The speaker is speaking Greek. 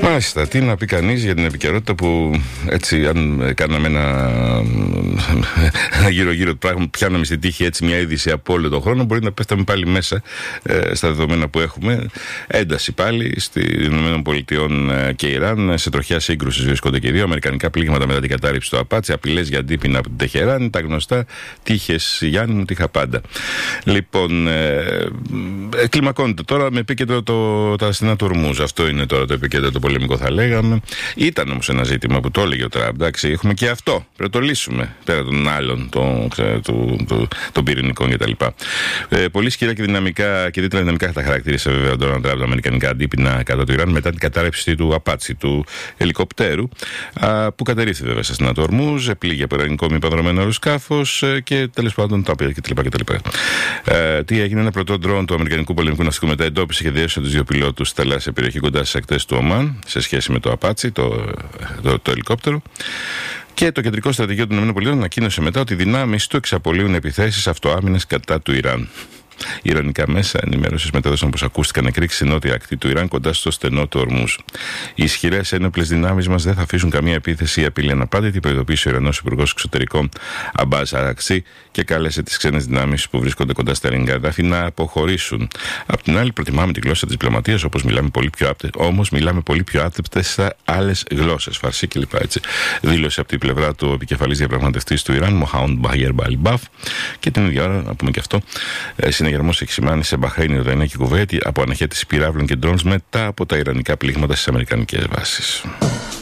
Μάλιστα, τι να πει κανείς για την επικαιρότητα που έτσι, αν κάναμε ένα γύρω-γύρω πράγμα, πιάναμε στη τύχη έτσι μια είδηση από όλο τον χρόνο, μπορεί να πέφταμε πάλι μέσα στα δεδομένα που έχουμε. Ένταση πάλι στην ΗΠΑ και Ιράν. Σε τροχιά σύγκρουση βρίσκονται και δύο. Αμερικανικά πλήγματα μετά την κατάρριψη του Απάτσι. Απειλές για αντίπεινα από την Τεχεράνη. Τα γνωστά. Τύχες Γιάννη μου, τύχα πάντα. Λοιπόν, κλιμακώνεται τώρα με επίκεντρο τα στενά του Ορμούζ. Αυτό είναι τώρα το επίκεντρο, το πολεμικό θα λέγαμε. Ήταν όμως ένα ζήτημα που το έλεγε ο Τραμπ. Εντάξει, έχουμε και αυτό. Πρέπει να το λύσουμε πέρα των άλλων, των πυρηνικών κτλ. Πολύ ισχυρά και δυναμικά και δίτρα δυναμικά τα χαρακτήρισε βέβαια ο Ντόναλντ Τραμπ τα αμερικανικά αντίπεινα κατά του Ιράν μετά την κατάρρευση του Απάτσι, του ελικοπτέρου, που κατερρύφθη βέβαια στα στενά του Ορμούζ, επλήγει από ιρανικό μη παδρομένο αεροσκάφος και τέλος πάντων τα οποία κτλ. Τι έγινε, ένα πρωτό ντρόουν του αμερικανικού πολεμικού ναυτικού μετά εντόπισε και διέσωσε τους δύο πιλότους στη θαλάσσια περιοχή κοντά στις ακτές του Ομάν σε σχέση με το Απάτσι, το ελικόπτερο. Και το κεντρικό στρατηγείο των ΗΠΑ ανακοίνωσε μετά ότι οι δυνάμεις του εξαπολύουν επιθέσεις αυτοάμυνας κατά του Ιράν. Οι ιρανικά μέσα ενημέρωσης μετέδωσαν πως ακούστηκαν εκρήξεις στη νότια ακτή του Ιράν κοντά στο στενό του Ορμούζ. Οι ισχυρές ένοπλες δυνάμεις μας δεν θα αφήσουν καμία επίθεση ή απειλή αναπάντητη, προειδοποίησε ο Ιρανός Υπουργός Εξωτερικών Αμπάς Αραξί και κάλεσε τις ξένες δυνάμεις που βρίσκονται κοντά στα ελληνικά εδάφη να αποχωρήσουν. Απ' την άλλη, προτιμάμε τη γλώσσα της διπλωματίας, όμως μιλάμε πολύ πιο άπτεπτες σε άλλες γλώσσες, φαρσί κλπ. Δήλωσε από την πλευρά του επικεφαλής διαπραγματευτής του Ιράν, Μοχάμεντ Μπαγέρ Μπαλιμπάφ, και την ίδια ώρα, να πούμε και αυτό, συναγερμός έχει σημάνει σε Μπαχρέινη, Ορδανία και Κουβέτη από αναχέτηση πυράβλων και ντρόντς μετά από τα ιρανικά πλήγματα στις αμερικανικές βάσεις.